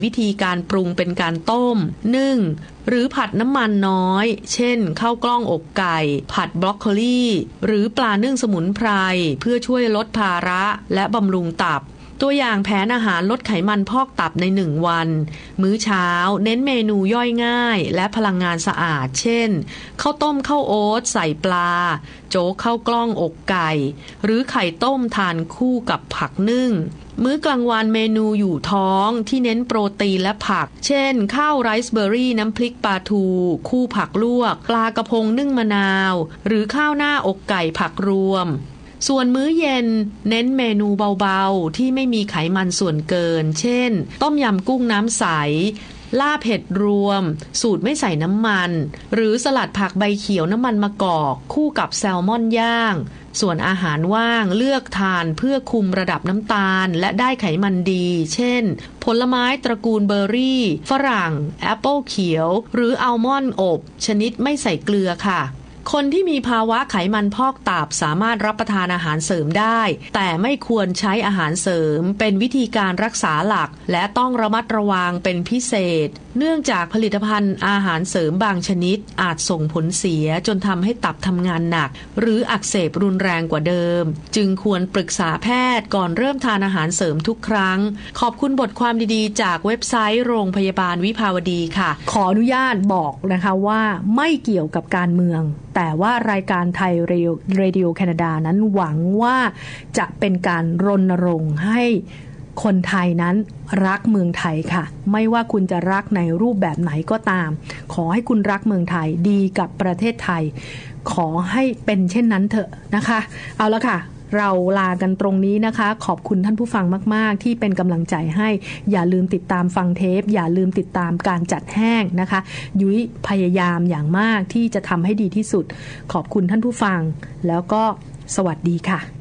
วิธีการปรุงเป็นการต้มนึ่งหรือผัดน้ำมันน้อยเช่นข้าวกล้องอกไก่ผัดบรอกโคลีหรือปลานึ่งสมุนไพรเพื่อช่วยลดภาระและบำรุงตับตัวอย่างแผนอาหารลดไขมันพอกตับใน1 วันมื้อเช้าเน้นเมนูย่อยง่ายและพลังงานสะอาดเช่นข้าวต้มข้าวโอ๊ตใส่ปลาโจ๊กข้าวกล้องอกไก่หรือไข่ต้มทานคู่กับผักนึ่งมื้อกลางวันเมนูอยู่ท้องที่เน้นโปรตีนและผักเช่นข้าวไรซ์เบอร์รี่น้ำพริกปลาทูคู่ผักลวกปลากระพงนึ่งมะนาวหรือข้าวหน้าอกไก่ผักรวมส่วนมื้อเย็นเน้นเมนูเบาๆที่ไม่มีไขมันส่วนเกินเช่นต้มยำกุ้งน้ำใสลาบเห็ดรวมสูตรไม่ใส่น้ำมันหรือสลัดผักใบเขียวน้ำมันมะกอกคู่กับแซลมอนย่างส่วนอาหารว่างเลือกทานเพื่อคุมระดับน้ำตาลและได้ไขมันดีเช่นผลไม้ตระกูลเบอร์รี่ฝรั่งแอปเปิลเขียวหรืออัลมอนด์อบชนิดไม่ใส่เกลือค่ะคนที่มีภาวะไขมันพอกตับสามารถรับประทานอาหารเสริมได้แต่ไม่ควรใช้อาหารเสริมเป็นวิธีการรักษาหลักและต้องระมัดระวังเป็นพิเศษเนื่องจากผลิตภัณฑ์อาหารเสริมบางชนิดอาจส่งผลเสียจนทำให้ตับทำงานหนักหรืออักเสบรุนแรงกว่าเดิมจึงควรปรึกษาแพทย์ก่อนเริ่มทานอาหารเสริมทุกครั้งขอบคุณบทความดีๆจากเว็บไซต์โรงพยาบาลวิภาวดีค่ะขออนุญาตบอกนะคะว่าไม่เกี่ยวกับการเมืองแต่ว่ารายการไทยเรดิโอแคนาดานั้นหวังว่าจะเป็นการรณรงค์ให้คนไทยนั้นรักเมืองไทยค่ะไม่ว่าคุณจะรักในรูปแบบไหนก็ตามขอให้คุณรักเมืองไทยดีกับประเทศไทยขอให้เป็นเช่นนั้นเถอะนะคะเอาละค่ะเราลากันตรงนี้นะคะขอบคุณท่านผู้ฟังมากๆที่เป็นกำลังใจให้อย่าลืมติดตามฟังเทปอย่าลืมติดตามการจัดแห้งนะคะยุ้ยพยายามอย่างมากที่จะทำให้ดีที่สุดขอบคุณท่านผู้ฟังแล้วก็สวัสดีค่ะ